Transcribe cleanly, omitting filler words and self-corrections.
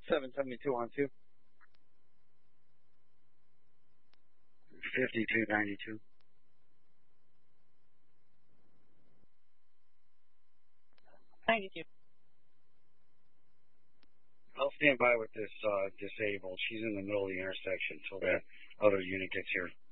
772 on 2. 5292. I'll stand by with this disabled. She's in the middle of the intersection until that other unit gets here.